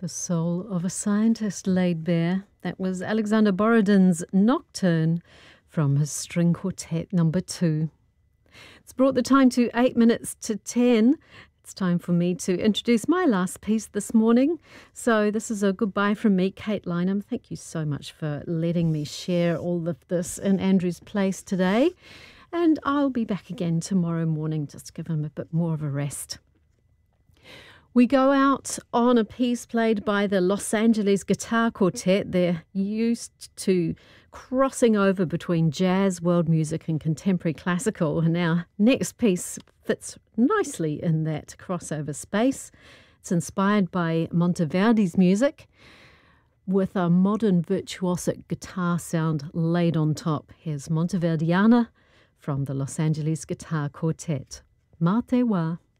The soul of a scientist laid bare. That was Alexander Borodin's Nocturne from his string quartet number 2. It's brought the time to 8 minutes to 10. It's time for me to introduce my last piece this morning. So this is a goodbye from me, Kate Lynham. Thank you so much for letting me share all of this in Andrew's place today. And I'll be back again tomorrow morning just to give him a bit more of a rest. We go out on a piece played by the Los Angeles Guitar Quartet. They're used to crossing over between jazz, world music and contemporary classical. And our next piece fits nicely in that crossover space. It's inspired by Monteverdi's music with a modern virtuosic guitar sound laid on top. Here's Monteverdiana from the Los Angeles Guitar Quartet. Mā te wā.